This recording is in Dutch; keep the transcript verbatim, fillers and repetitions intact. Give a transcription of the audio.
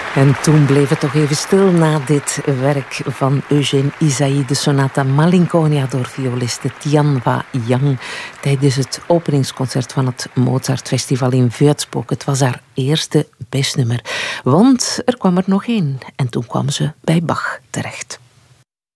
En toen bleef het toch even stil na dit werk van Eugène Ysaÿe, de sonata Malinconia door violiste Tianhua Yang tijdens het openingsconcert van het Mozartfestival in Würzburg. Het was haar eerste bestnummer, want er kwam er nog één en toen kwam ze bij Bach terecht.